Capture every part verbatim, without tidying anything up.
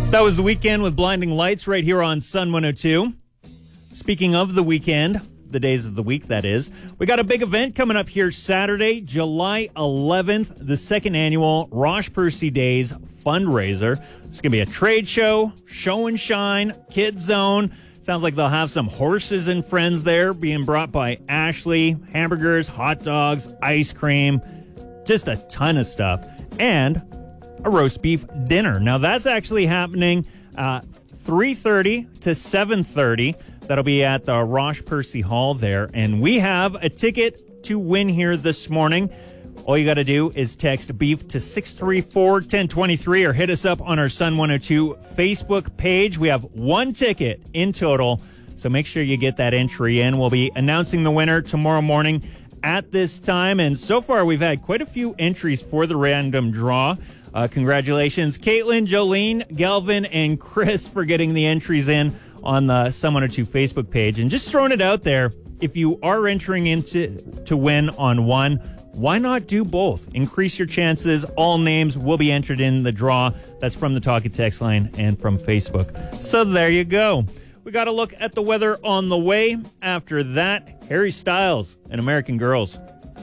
That was The Weekend with Blinding Lights right here on Sun one oh two. Speaking of the weekend, the days of the week, that is, we got a big event coming up here Saturday, July eleventh, the second annual Rosh Percy Days fundraiser. It's going to be a trade show, show and shine, kids zone. Sounds like they'll have some horses and friends there being brought by Ashley, hamburgers, hot dogs, ice cream, just a ton of stuff, and a roast beef dinner. Now, that's actually happening uh, three thirty to seven thirty. That'll be at the Rosh Percy Hall there. And we have a ticket to win here this morning. All you got to do is text BEEF to six three four, one zero two three or hit us up on our Sun one oh two Facebook page. We have one ticket in total, so make sure you get that entry in. We'll be announcing the winner tomorrow morning at this time. And so far, we've had quite a few entries for the random draw. Uh, congratulations, Caitlin, Jolene, Galvin, and Chris for getting the entries in on the Sun one oh two Facebook page. And just throwing it out there, if you are entering into to win on one, why not do both? Increase your chances. All names will be entered in the draw. That's from the Talk and Text line and from Facebook. So there you go. We got to look at the weather on the way. After that, Harry Styles and American Girls.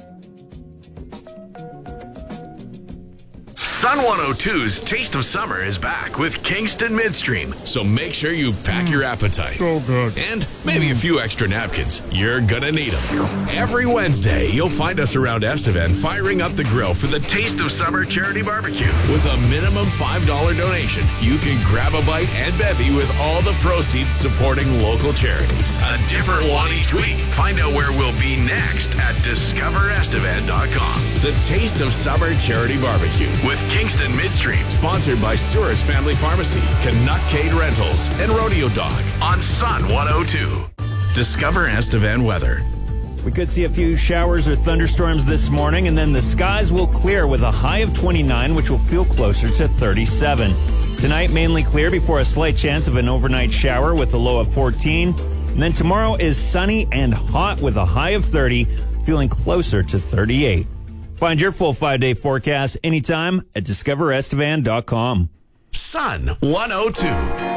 Sun one oh two's Taste of Summer is back with Kingston Midstream. So make sure you pack mm, your appetite. So good. And maybe mm. a few extra napkins. You're gonna need them. Every Wednesday, you'll find us around Estevan firing up the grill for the Taste of Summer charity barbecue. With a minimum five dollars donation, you can grab a bite and bevy with all the proceeds supporting local charities. A different one each week. Find out where we'll be next at discover estevan dot com. The Taste of Summer charity barbecue with Kingston Midstream, sponsored by Sears Family Pharmacy, Canuckade Rentals, and Rodeo Dog on Sun one oh two. Discover Estevan weather. We could see a few showers or thunderstorms this morning, and then the skies will clear with a high of twenty-nine, which will feel closer to thirty-seven. Tonight, mainly clear before a slight chance of an overnight shower with a low of fourteen. And then tomorrow is sunny and hot with a high of thirty, feeling closer to thirty-eight. Find your full five-day forecast anytime at discover estevan dot com. Sun one oh two.